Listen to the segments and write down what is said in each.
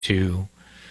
to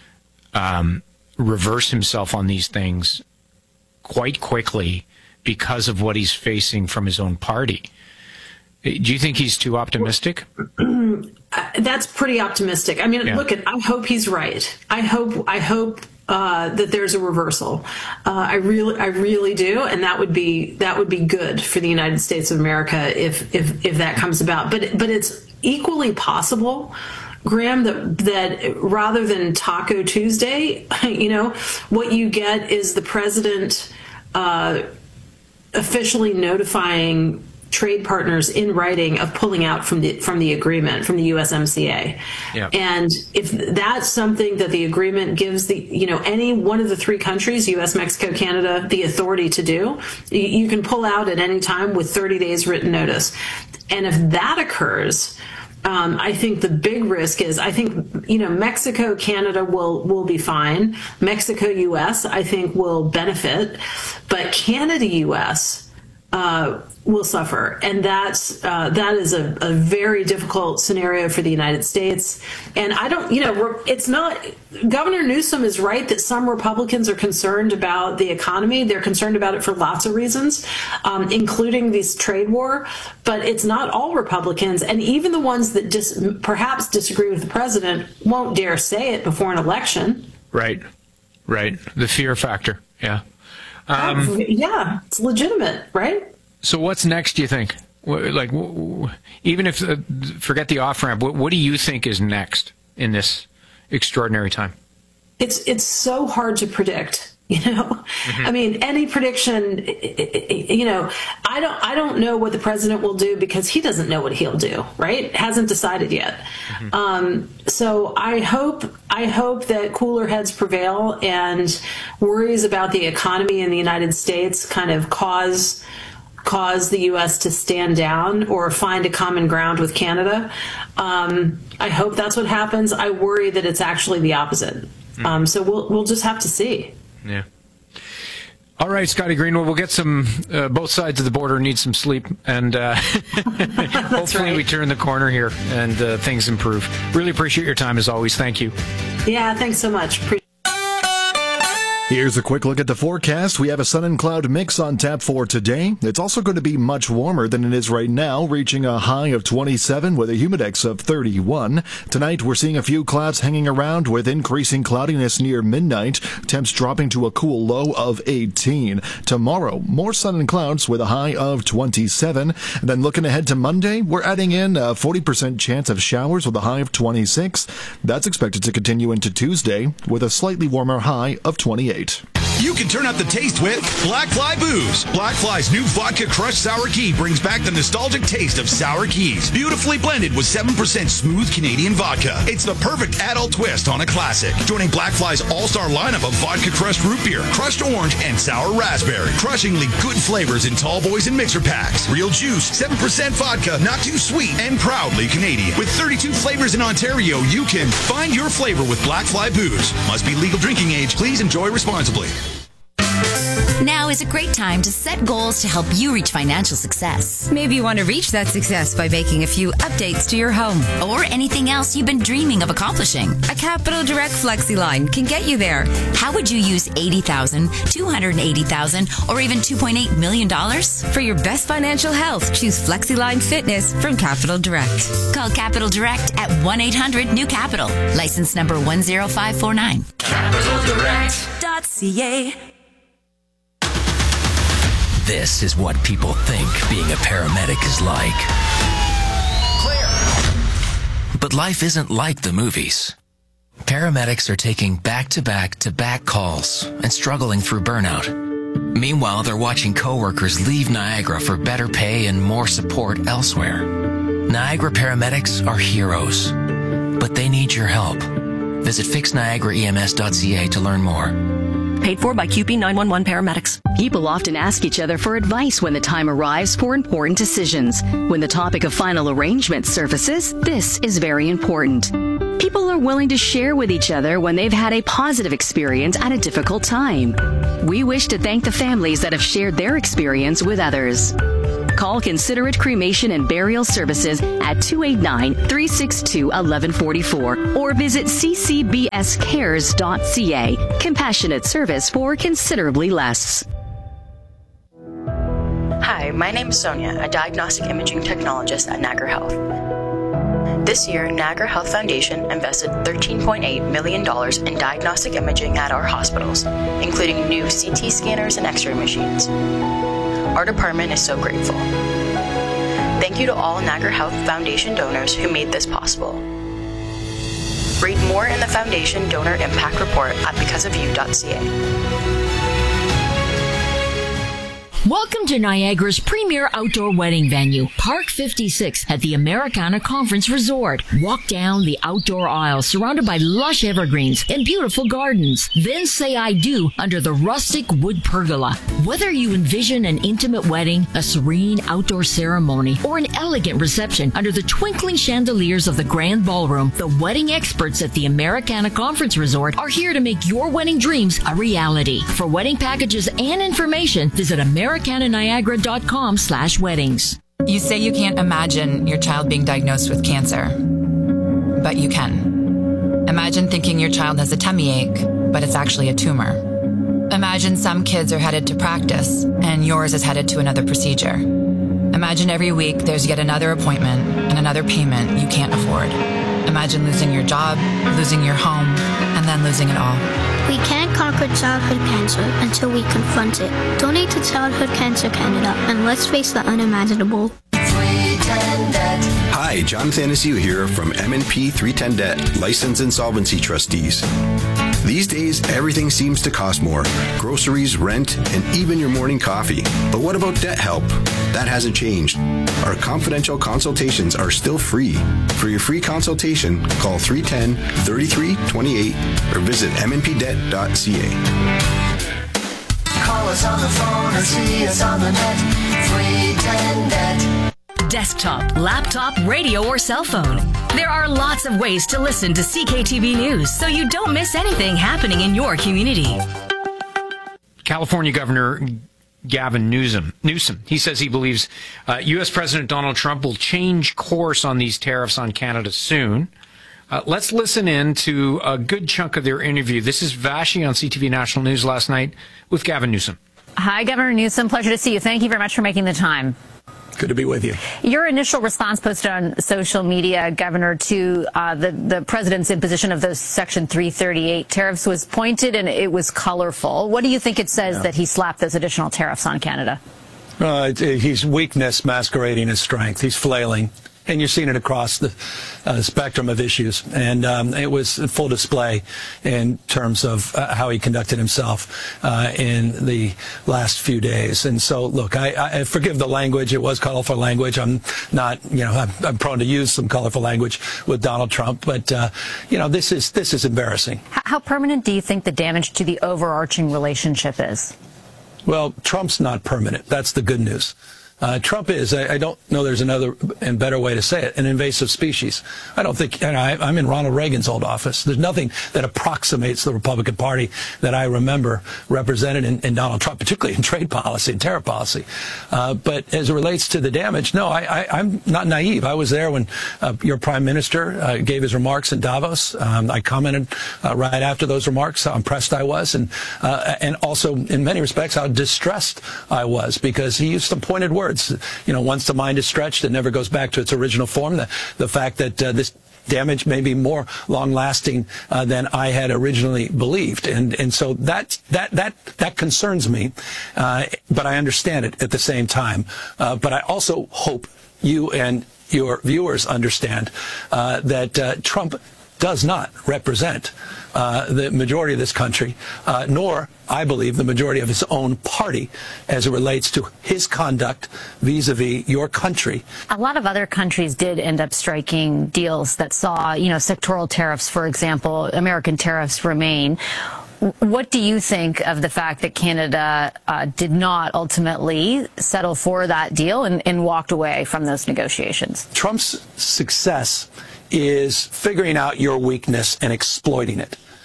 reverse himself on these things quite quickly because of what he's facing from his own party. Do you think he's too optimistic? That's pretty optimistic. I mean, look, I hope he's right. I hope that there's a reversal. I really do, and that would be good for the United States of America if that comes about. But it's equally possible, Graham, that rather than Taco Tuesday, what you get is the president officially notifying trade partners in writing of pulling out from the agreement, from the USMCA. Yep. And if that's something that the agreement gives any one of the three countries, US, Mexico, Canada, the authority to do, you can pull out at any time with 30 days written notice. And if that occurs, I think the big risk is, Mexico, Canada will be fine. Mexico, US, I think will benefit, but Canada, US, will suffer, and that is a very difficult scenario for the United States. And it's not. Governor Newsom is right that some Republicans are concerned about the economy. They're concerned about it for lots of reasons, including this trade war. But it's not all Republicans, and even the ones that perhaps disagree with the president won't dare say it before an election. Right. The fear factor. Yeah. It's legitimate, right? So what's next, do you think? Like, even if, forget the off-ramp, what do you think is next in this extraordinary time? It's so hard to predict, Mm-hmm. I mean, any prediction, I don't know what the president will do because he doesn't know what he'll do, right? Hasn't decided yet. Mm-hmm. So I hope that cooler heads prevail and worries about the economy in the United States kind of cause the U.S. to stand down or find a common ground with Canada. I hope that's what happens. I worry that it's actually the opposite. So we'll just have to see. Yeah. All right, Scotty Greenwood, we'll get some, both sides of the border need some sleep, and hopefully we turn the corner here and things improve. Really appreciate your time as always. Thank you. Yeah, thanks so much. Here's a quick look at the forecast. We have a sun and cloud mix on tap for today. It's also going to be much warmer than it is right now, reaching a high of 27 with a humidex of 31. Tonight, we're seeing a few clouds hanging around with increasing cloudiness near midnight, temps dropping to a cool low of 18. Tomorrow, more sun and clouds with a high of 27. And then looking ahead to Monday, we're adding in a 40% chance of showers with a high of 26. That's expected to continue into Tuesday with a slightly warmer high of 28. You can turn up the taste with Black Fly Booze. Black Fly's new Vodka Crush Sour Key brings back the nostalgic taste of sour keys, beautifully blended with 7% smooth Canadian vodka. It's the perfect adult twist on a classic. Joining Black Fly's all-star lineup of vodka crushed root beer, crushed orange, and sour raspberry. Crushingly good flavors in tall boys and mixer packs. Real juice, 7% vodka, not too sweet, and proudly Canadian. With 32 flavors in Ontario, you can find your flavor with Black Fly Booze. Must be legal drinking age. Please enjoy responsibly. Now is a great time to set goals to help you reach financial success. Maybe you want to reach that success by making a few updates to your home. Or anything else you've been dreaming of accomplishing. A Capital Direct FlexiLine can get you there. How would you use $80,000, $280,000, or even $2.8 million? For your best financial health, choose FlexiLine Fitness from Capital Direct. Call Capital Direct at 1-800-NEW-CAPITAL. License number 10549. CapitalDirect.ca. This is what people think being a paramedic is like. Clear. But life isn't like the movies. Paramedics are taking back-to-back-to-back calls and struggling through burnout. Meanwhile, they're watching coworkers leave Niagara for better pay and more support elsewhere. Niagara paramedics are heroes, but they need your help. Visit fixniagaraems.ca to learn more. Paid for by QP 911 paramedics. People often ask each other for advice when the time arrives for important decisions. When the topic of final arrangement surfaces, this is very important. People are willing to share with each other when they've had a positive experience at a difficult time. We wish to thank the families that have shared their experience with others. Call Considerate Cremation and Burial Services at 289-362-1144 or visit ccbscares.ca. Compassionate service for considerably less. Hi, my name is Sonia, a diagnostic imaging technologist at Niagara Health. This year, Niagara Health Foundation invested $13.8 million in diagnostic imaging at our hospitals, including new CT scanners and X-ray machines. Our department is so grateful. Thank you to all Niagara Health Foundation donors who made this possible. Read more in the Foundation Donor Impact Report at becauseofyou.ca. Welcome to Niagara's premier outdoor wedding venue, Park 56 at the Americana Conference Resort. Walk down the outdoor aisle surrounded by lush evergreens and beautiful gardens. Then say I do under the rustic wood pergola. Whether you envision an intimate wedding, a serene outdoor ceremony, or an elegant reception under the twinkling chandeliers of the grand ballroom, the wedding experts at the Americana Conference Resort are here to make your wedding dreams a reality. For wedding packages and information, visit americananiagara.com/weddings. You say you can't imagine your child being diagnosed with cancer, but you can. Imagine thinking your child has a tummy ache, but it's actually a tumor. Imagine some kids are headed to practice and yours is headed to another procedure. Imagine every week there's yet another appointment and another payment you can't afford. Imagine losing your job, losing your home, and then losing it all. We can't conquer childhood cancer until we confront it. Donate to Childhood Cancer Canada and let's face the unimaginable. Hi, Jonathan Asiu here from M&P 310 Debt, Licensed Insolvency Trustees. These days, everything seems to cost more. Groceries, rent, and even your morning coffee. But what about debt help? That hasn't changed. Our confidential consultations are still free. For your free consultation, call 310-3328 or visit mnpdebt.ca. Call us on the phone or see us on the net. 310 Debt. Desktop, laptop, radio, or cell phone. There are lots of ways to listen to CKTV News so you don't miss anything happening in your community. California Governor Gavin Newsom. He says he believes U.S. President Donald Trump will change course on these tariffs on Canada soon. Let's listen in to a good chunk of their interview. This is Vashi on CTV National News last night with Gavin Newsom. Hi, Governor Newsom. Pleasure to see you. Thank you very much for making the time. Good to be with you. Your initial response posted on social media, Governor, to the president's imposition of those Section 338 tariffs was pointed and it was colorful. What do you think it says that he slapped those additional tariffs on Canada? He's weakness masquerading as strength. He's flailing. And you're seeing it across the spectrum of issues. And it was full display in terms of how he conducted himself in the last few days. And so, look, I forgive the language. It was colorful language. I'm not, I'm prone to use some colorful language with Donald Trump. But, this is embarrassing. How permanent do you think the damage to the overarching relationship is? Well, Trump's not permanent. That's the good news. Trump is, I don't know there's another and better way to say it, an invasive species. I don't think, I'm in Ronald Reagan's old office. There's nothing that approximates the Republican Party that I remember represented in Donald Trump, particularly in trade policy and tariff policy. But as it relates to the damage, no, I'm not naive. I was there when your prime minister gave his remarks in Davos. I commented right after those remarks how impressed I was and also in many respects how distressed I was because he used some pointed words. Once the mind is stretched, it never goes back to its original form. The fact that this damage may be more long-lasting than I had originally believed, and so that concerns me. But I understand it at the same time. But I also hope you and your viewers understand that Trump does not represent the majority of this country, nor, I believe, the majority of his own party as it relates to his conduct vis-a-vis your country. A lot of other countries did end up striking deals that saw, sectoral tariffs, for example, American tariffs remain. What do you think of the fact that Canada did not ultimately settle for that deal and walked away from those negotiations? Trump's success is figuring out your weakness and exploiting it.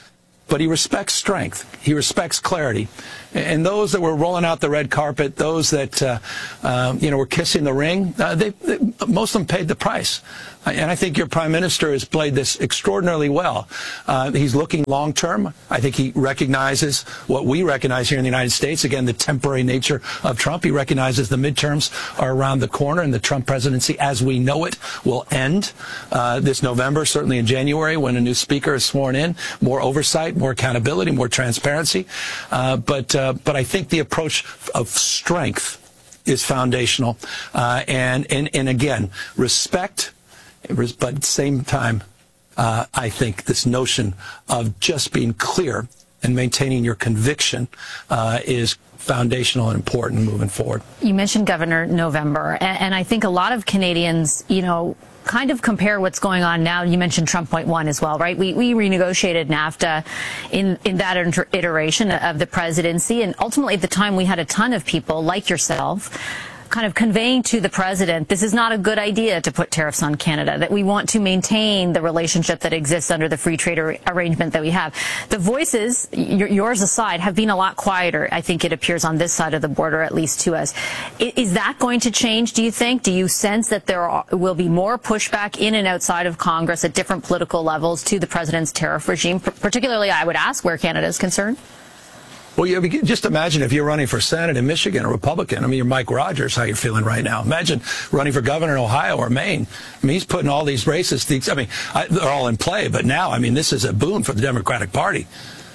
but he respects strength. He respects clarity. And those that were rolling out the red carpet, those that, were kissing the ring, most of them paid the price. And I think your prime minister has played this extraordinarily well. He's looking long term. I think he recognizes what we recognize here in the United States. Again, the temporary nature of Trump. He recognizes the midterms are around the corner, and the Trump presidency, as we know it, will end this November, certainly in January, when a new speaker is sworn in. More oversight, more accountability, more transparency. But I think the approach of strength is foundational. And again, respect. But at the same time, I think this notion of just being clear and maintaining your conviction is foundational and important moving forward. You mentioned Governor November, and I think a lot of Canadians, kind of compare what's going on now. You mentioned Trump Point 1 as well, right? We renegotiated NAFTA in that iteration of the presidency, and ultimately at the time we had a ton of people like yourself kind of conveying to the president, this is not a good idea to put tariffs on Canada, that we want to maintain the relationship that exists under the free trade arrangement that we have. The voices, yours aside, have been a lot quieter, I think it appears, on this side of the border, at least to us. Is that going to change, do you think? Do you sense that there will be more pushback in and outside of Congress at different political levels to the president's tariff regime, particularly, I would ask, where Canada is concerned? Well, just imagine if you're running for Senate in Michigan, a Republican. I mean, you're Mike Rogers, how you're feeling right now. Imagine running for governor in Ohio or Maine. I mean, he's putting all these races, they're all in play, but now, this is a boon for the Democratic Party.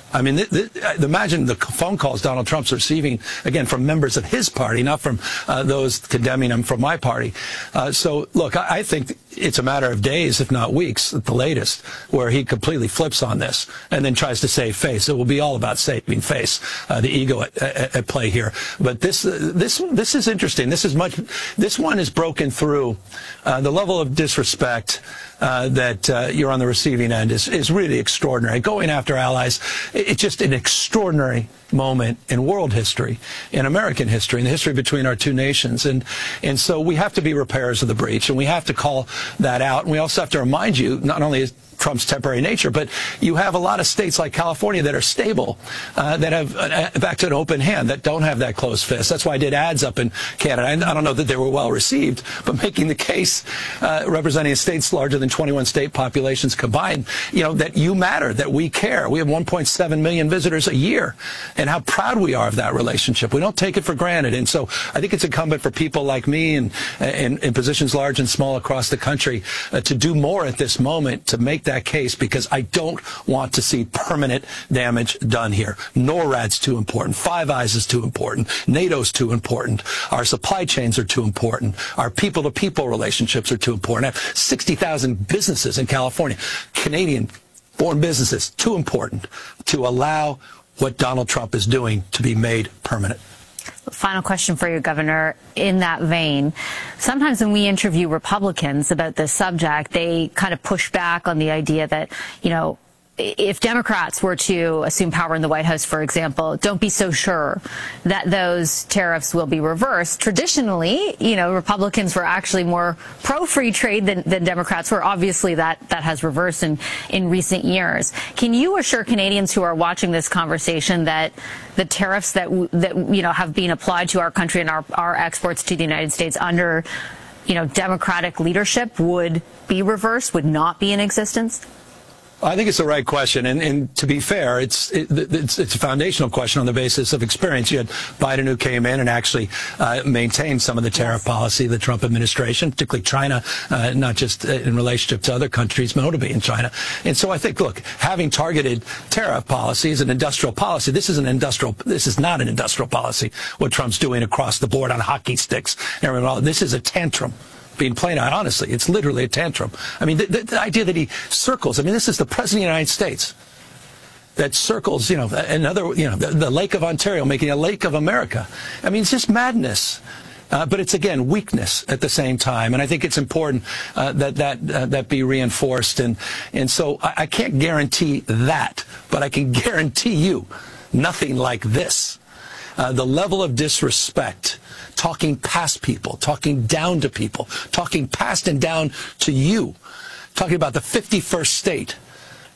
Imagine the phone calls Donald Trump's receiving, again, from members of his party, not from those condemning him from my party. So, look, I think it's a matter of days, if not weeks, at the latest, where he completely flips on this and then tries to save face. It will be all about saving face, the ego at play here. But this is interesting. This one is broken through. The level of disrespect that you're on the receiving end is really extraordinary. Going after allies, it's just an extraordinary moment in world history, in American history, in the history between our two nations. And so we have to be repairers of the breach, and we have to call that out. And we also have to remind you, not only is Trump's temporary nature, but you have a lot of states like California that are stable, that have back to an open hand, that don't have that closed fist. That's why I did ads up in Canada. I don't know that they were well received, but making the case, representing states larger than 21 state populations combined, that you matter, that we care. We have 1.7 million visitors a year, and how proud we are of that relationship. We don't take it for granted. And so I think it's incumbent for people like me and in positions large and small across the country to do more at this moment to make that case, because I don't want to see permanent damage done here. NORAD's too important. Five Eyes is too important. NATO's too important. Our supply chains are too important. Our people-to-people relationships are too important. I have 60,000 businesses in California, Canadian-born businesses, too important to allow what Donald Trump is doing to be made permanent. Final question for you, Governor. In that vein, sometimes when we interview Republicans about this subject, they kind of push back on the idea that, if Democrats were to assume power in the White House, for example, don't be so sure that those tariffs will be reversed. Traditionally, Republicans were actually more pro-free trade than Democrats were. Obviously, that has reversed in recent years. Can you assure Canadians who are watching this conversation that the tariffs that have been applied to our country and our exports to the United States under Democratic leadership would be reversed, would not be in existence? I think it's the right question, and to be fair, it's a foundational question on the basis of experience. You had Biden, who came in and actually maintained some of the tariff policy of the Trump administration, particularly China, not just in relationship to other countries, but notably in China. And so I think, look, having targeted tariff policy is an industrial policy. This is not an industrial policy, what Trump's doing across the board on hockey sticks. This is a tantrum. Being plain out, honestly, it's literally a tantrum. The idea that he circles, this is the President of the United States that circles, the Lake of Ontario, making a Lake of America. It's just madness. But it's, again, weakness at the same time. And I think it's important that be reinforced. And so I can't guarantee that, but I can guarantee you nothing like this. The level of disrespect, talking past people, talking down to people, talking past and down to you, talking about the 51st state,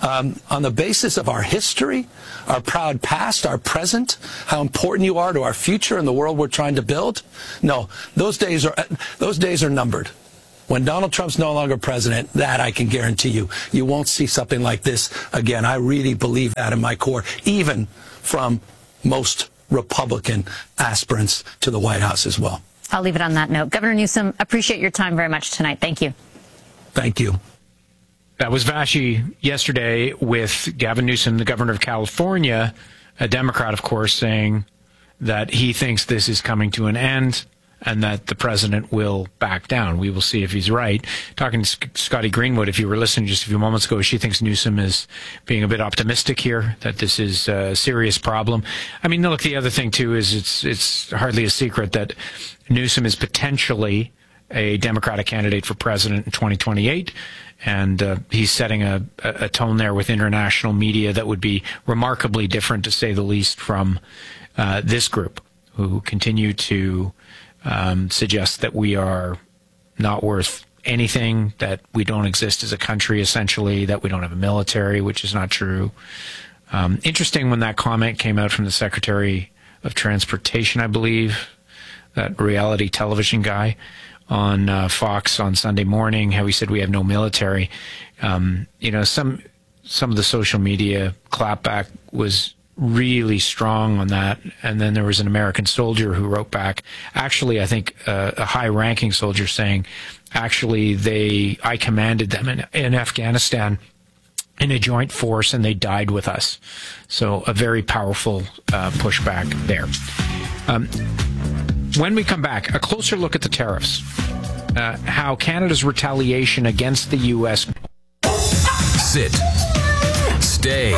on the basis of our history, our proud past, our present, how important you are to our future and the world we're trying to build. No, those days are numbered. When Donald Trump's no longer president, that I can guarantee you, you won't see something like this again. I really believe that in my core, even from most Republican aspirants to the White House as well. I'll leave it on that note. Governor Newsom, appreciate your time very much tonight. Thank you. Thank you. That was Vashi yesterday with Gavin Newsom, the governor of California, a Democrat, of course, saying that he thinks this is coming to an end and that the president will back down. We will see if he's right. Talking to Scotty Greenwood, if you were listening just a few moments ago, she thinks Newsom is being a bit optimistic here, that this is a serious problem. I mean, look, the other thing, too, is it's hardly a secret that Newsom is potentially a Democratic candidate for president in 2028. And he's setting a tone there with international media that would be remarkably different, to say the least, from this group, who continue to suggest that we are not worth anything, that we don't exist as a country, essentially, that we don't have a military, which is not true. Interesting when that comment came out from the Secretary of Transportation, I believe, that reality television guy on Fox on Sunday morning, how he said we have no military. You know, some of the social media clapback was really strong on that. And then there was an American soldier who wrote back, actually, I think a high-ranking soldier, saying, actually, I commanded them in Afghanistan in a joint force, and they died with us. So a very powerful pushback there. When we come back, a closer look at the tariffs, how Canada's retaliation against the U.S. Sit. Stay.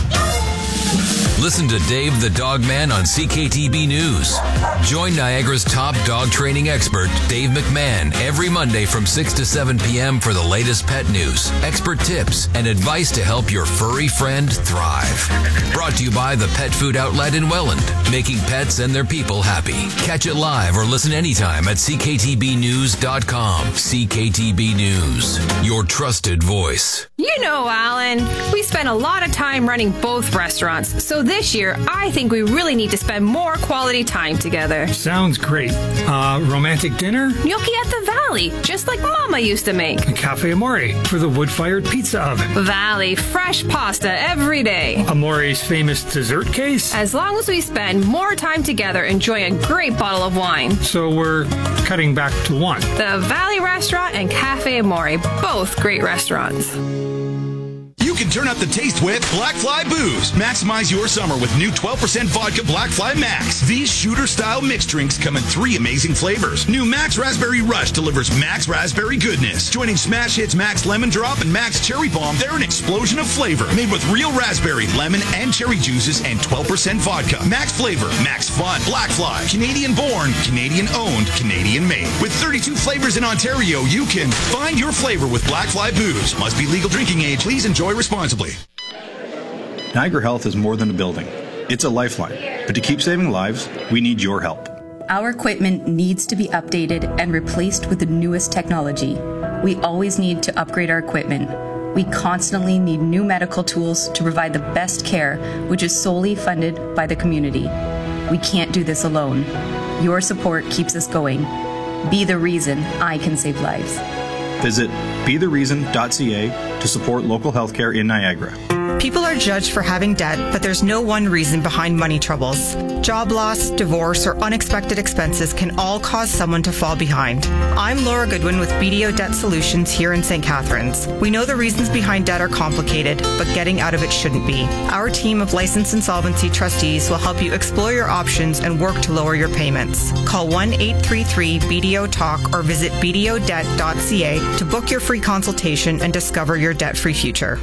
Listen to Dave the Dog Man on CKTB News. Join Niagara's top dog training expert, Dave McMahon, every Monday from 6 to 7 p.m. for the latest pet news, expert tips, and advice to help your furry friend thrive. Brought to you by the Pet Food Outlet in Welland, making pets and their people happy. Catch it live or listen anytime at CKTBnews.com. CKTB News, your trusted voice. You know, Alan, we spent a lot of time running both restaurants, so this year, I think we really need to spend more quality time together. Sounds great. Romantic dinner? Gnocchi at the Valley, just like Mama used to make. A Cafe Amore for the wood-fired pizza oven. Valley, fresh pasta every day. Amore's famous dessert case? As long as we spend more time together enjoying a great bottle of wine. So we're cutting back to one. The Valley Restaurant and Cafe Amore, both great restaurants. You can turn up the taste with Black Fly Booze. Maximize your summer with new 12% vodka Black Fly Max. These shooter-style mixed drinks come in 3 amazing flavors. New Max Raspberry Rush delivers Max Raspberry goodness. Joining Smash Hits Max Lemon Drop and Max Cherry Bomb, they're an explosion of flavor. Made with real raspberry, lemon, and cherry juices and 12% vodka. Max flavor, Max fun. Black Fly. Canadian born, Canadian owned, Canadian made. With 32 flavors in Ontario, you can find your flavor with Black Fly Booze. Must be legal drinking age. Please enjoy responsibly. Niagara Health is more than a building. It's a lifeline. But to keep saving lives, we need your help. Our equipment needs to be updated and replaced with the newest technology. We always need to upgrade our equipment. We constantly need new medical tools to provide the best care, which is solely funded by the community. We can't do this alone. Your support keeps us going. Be the reason I can save lives. Visit bethereason.ca to support local healthcare in Niagara. People are judged for having debt, but there's no one reason behind money troubles. Job loss, divorce, or unexpected expenses can all cause someone to fall behind. I'm Laura Goodwin with BDO Debt Solutions here in St. Catharines. We know the reasons behind debt are complicated, but getting out of it shouldn't be. Our team of licensed insolvency trustees will help you explore your options and work to lower your payments. Call 1-833-BDO-TALK or visit bdodebt.ca to book your free consultation and discover your debt-free future.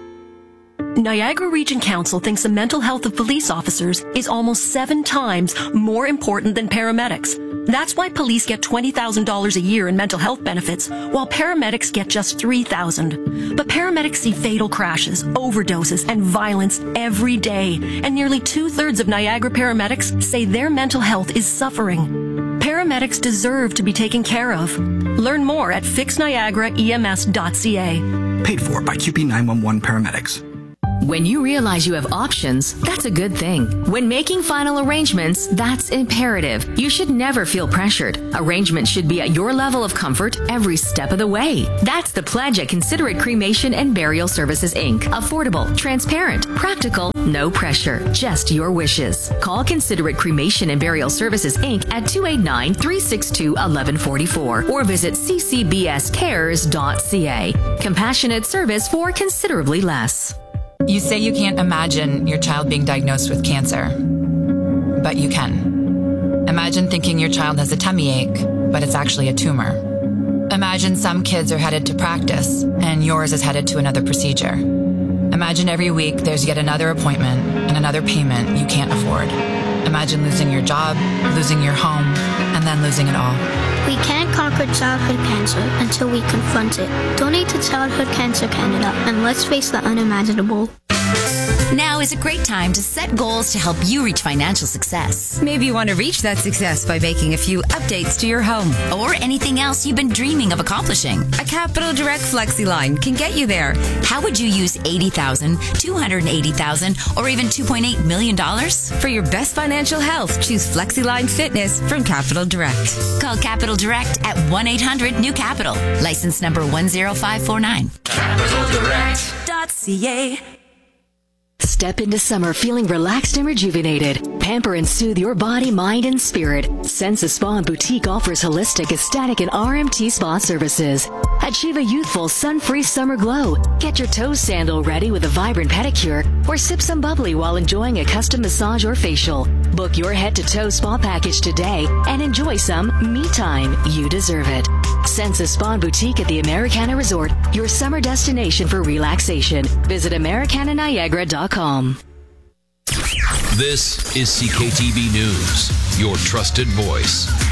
Niagara Region Council thinks the mental health of police officers is almost 7 times more important than paramedics. That's why police get $20,000 a year in mental health benefits, while paramedics get just $3,000. But paramedics see fatal crashes, overdoses, and violence every day, and nearly 2/3 of Niagara paramedics say their mental health is suffering. Paramedics deserve to be taken care of. Learn more at fixniagaraems.ca. Paid for by QP 911 Paramedics. When you realize you have options, that's a good thing. When making final arrangements, that's imperative. You should never feel pressured. Arrangements should be at your level of comfort every step of the way. That's the pledge at Considerate Cremation and Burial Services, Inc. Affordable, transparent, practical, no pressure, just your wishes. Call Considerate Cremation and Burial Services, Inc. at 289-362-1144 or visit ccbscares.ca. Compassionate service for considerably less. You say you can't imagine your child being diagnosed with cancer, but you can. Imagine thinking your child has a tummy ache, but it's actually a tumor. Imagine some kids are headed to practice and yours is headed to another procedure. Imagine every week there's yet another appointment and another payment you can't afford. Imagine losing your job, losing your home, and then losing it all. We can't conquer childhood cancer until we confront it. Donate to Childhood Cancer Canada and let's face the unimaginable. Now is a great time to set goals to help you reach financial success. Maybe you want to reach that success by making a few updates to your home. Or anything else you've been dreaming of accomplishing. A Capital Direct FlexiLine can get you there. How would you use $80,000, $280,000, or even $2.8 million? For your best financial health, choose FlexiLine Fitness from Capital Direct. Call Capital Direct at 1-800-NEW-CAPITAL. License number 10549. CapitalDirect.ca. Step into summer feeling relaxed and rejuvenated. Pamper and soothe your body, mind, and spirit. Sensa Spa and Boutique offers holistic, aesthetic, and RMT spa services. Achieve a youthful, sun-free summer glow. Get your toe sandal ready with a vibrant pedicure, or sip some bubbly while enjoying a custom massage or facial. Book your head-to-toe spa package today and enjoy some me time. You deserve it. Sensa Spa and Boutique at the Americana Resort, your summer destination for relaxation. Visit AmericanaNiagara.com. This is CKTB News, your trusted voice.